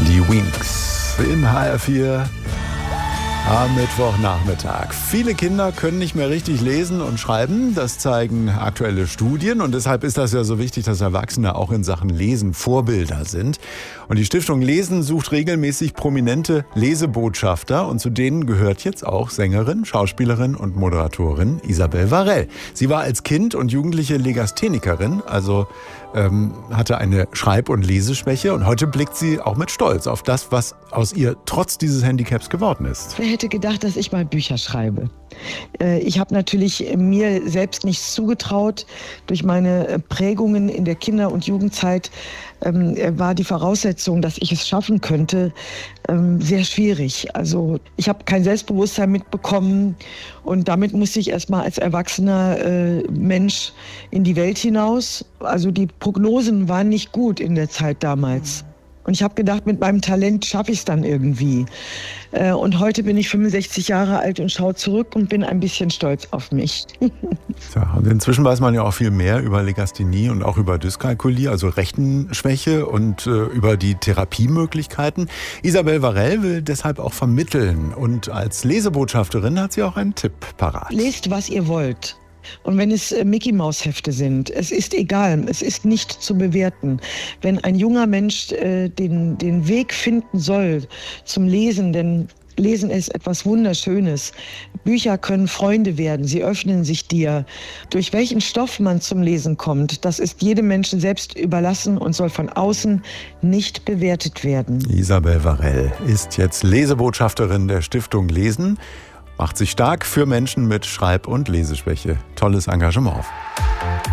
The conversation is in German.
Die Wings in HR4 am Mittwochnachmittag. Viele Kinder können nicht mehr richtig lesen und schreiben. Das zeigen aktuelle Studien. Und deshalb ist das ja so wichtig, dass Erwachsene auch in Sachen Lesen Vorbilder sind. Und die Stiftung Lesen sucht regelmäßig prominente Lesebotschafter. Und zu denen gehört jetzt auch Sängerin, Schauspielerin und Moderatorin Isabel Varell. Sie war als Kind und Jugendliche Legasthenikerin, also hatte eine Schreib- und Leseschwäche. Und heute blickt sie auch mit Stolz auf das, was aus ihr trotz dieses Handicaps geworden ist. Wer hätte gedacht, dass ich mal Bücher schreibe? Ich habe natürlich mir selbst nichts zugetraut. Durch meine Prägungen in der Kinder- und Jugendzeit war die Voraussetzung, dass ich es schaffen könnte, sehr schwierig. Also ich habe kein Selbstbewusstsein mitbekommen und damit musste ich erstmal als erwachsener Mensch in die Welt hinaus. Also die Prognosen waren nicht gut in der Zeit damals. Und ich habe gedacht, mit meinem Talent schaffe ich es dann irgendwie. Und heute bin ich 65 Jahre alt und schaue zurück und bin ein bisschen stolz auf mich. Ja, und inzwischen weiß man ja auch viel mehr über Legasthenie und auch über Dyskalkulie, also Rechenschwäche und über die Therapiemöglichkeiten. Isabel Varell will deshalb auch vermitteln. Und als Lesebotschafterin hat sie auch einen Tipp parat. Lest, was ihr wollt. Und wenn es Mickey-Maus-Hefte sind, es ist egal, es ist nicht zu bewerten. Wenn ein junger Mensch den Weg finden soll zum Lesen, denn Lesen ist etwas Wunderschönes. Bücher können Freunde werden, sie öffnen sich dir. Durch welchen Stoff man zum Lesen kommt, das ist jedem Menschen selbst überlassen und soll von außen nicht bewertet werden. Isabel Varell ist jetzt Lesebotschafterin der Stiftung Lesen. Macht sich stark für Menschen mit Schreib- und Leseschwäche. Tolles Engagement.